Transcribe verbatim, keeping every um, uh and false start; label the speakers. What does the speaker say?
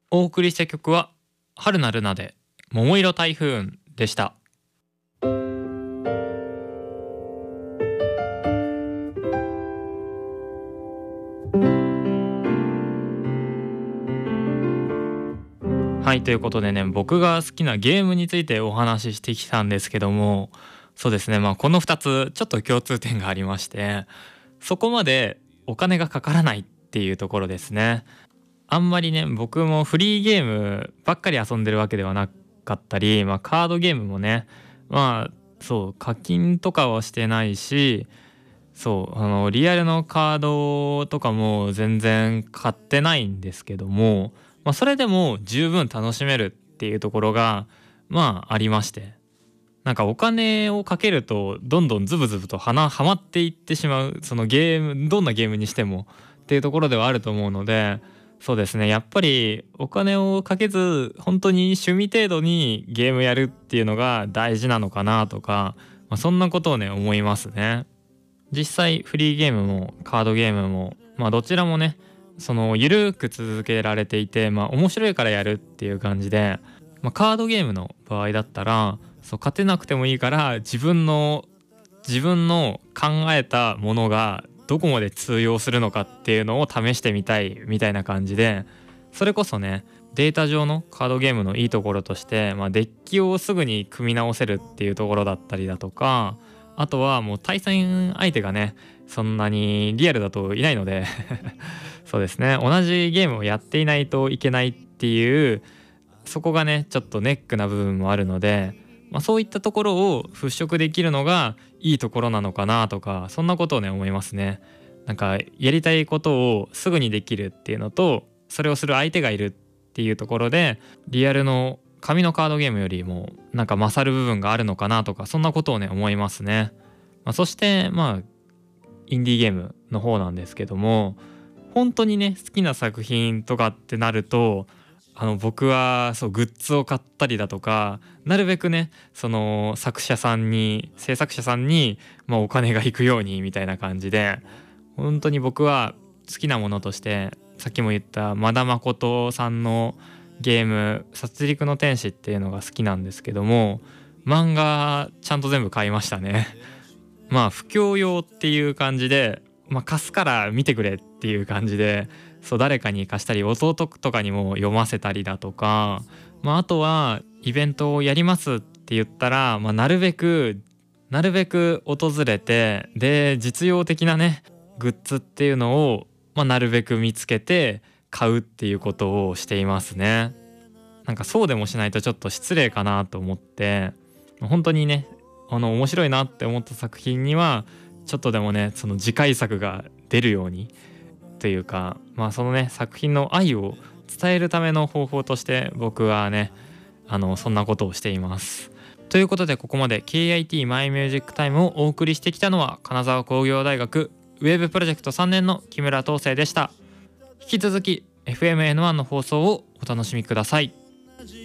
Speaker 1: お送りした曲は春なるなで桃色台風でした。はい、ということでね、僕が好きなゲームについてお話ししてきたんですけども、そうですね、まあこのふたつちょっと共通点がありまして、そこまでお金がかからないっていうところですね。あんまりね、僕もフリーゲームばっかり遊んでるわけではなかったり、まあ、カードゲームもね、まあそう課金とかはしてないし、そうあのリアルのカードとかも全然買ってないんですけども、まあ、それでも十分楽しめるっていうところがまあありまして、なんかお金をかけるとどんどんズブズブとはなはまっていってしまう、そのゲームどんなゲームにしてもっていうところではあると思うので、そうですね、やっぱりお金をかけず本当に趣味程度にゲームやるっていうのが大事なのかなとか、まあ、そんなことをね思いますね。実際フリーゲームもカードゲームも、まあ、どちらもねその緩く続けられていて、まあ、面白いからやるっていう感じで、まあ、カードゲームの場合だったらそう勝てなくてもいいから自分の自分の考えたものがどこまで通用するのかっていうのを試してみたいみたいな感じで、それこそねデータ上のカードゲームのいいところとして、まあ、デッキをすぐに組み直せるっていうところだったりだとか、あとはもう対戦相手がねそんなにリアルだといないのでそうですね、同じゲームをやっていないといけないっていう、そこがねちょっとネックな部分もあるので、まあ、そういったところを払拭できるのがいいところなのかなとか、そんなことをね思いますね。なんかやりたいことをすぐにできるっていうのと、それをする相手がいるっていうところで、リアルの紙のカードゲームよりもなんか勝る部分があるのかなとか、そんなことをね思いますね。まあ、そしてまあインディーゲームの方なんですけども、本当にね好きな作品とかってなると、あの僕はそうグッズを買ったりだとか、なるべくねその作者さんに制作者さんに、まあ、お金が行くようにみたいな感じで、本当に僕は好きなものとしてさっきも言った和田誠さんのゲーム殺戮の天使っていうのが好きなんですけども、漫画ちゃんと全部買いましたね。まあ布教用っていう感じで、まあ、貸すから見てくれっていう感じで、そう誰かに貸したり弟とかにも読ませたりだとか、まあ、あとはイベントをやりますって言ったら、まあ、なるべくなるべく訪れて、で実用的なねグッズっていうのを、まあ、なるべく見つけて買うっていうことをしていますね。なんかそうでもしないとちょっと失礼かなと思って、本当にねあの面白いなって思った作品にはちょっとでもねその次回作が出るようにというか、まあそのね作品の愛を伝えるための方法として僕はねあのそんなことをしています。ということで、ここまで ケーアイティー マイミュージックタイムをお送りしてきたのは金沢工業大学ウェブプロジェクトさんねんの木村東生でした。引き続き エフエムエヌワン の放送をお楽しみください。